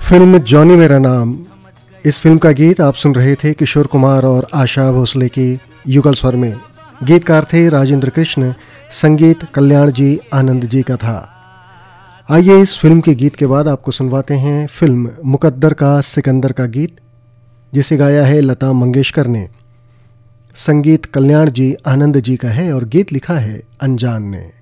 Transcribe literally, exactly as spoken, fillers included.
Film Johnny मेरा नाम, इस फिल्म का गीत आप सुन रहे थे किशोर कुमार और आशा भोसले के युगल स्वर में। गीतकार थे राजेंद्र कृष्ण, संगीत कल्याण जी आनंद जी का था। आइए इस फिल्म के गीत के बाद आपको सुनवाते हैं फिल्म मुकद्दर का सिकंदर का गीत, जिसे गाया है लता मंगेशकर ने। संगीत कल्याण जी आनंद जी का है और गीत लिखा है अनजान ने।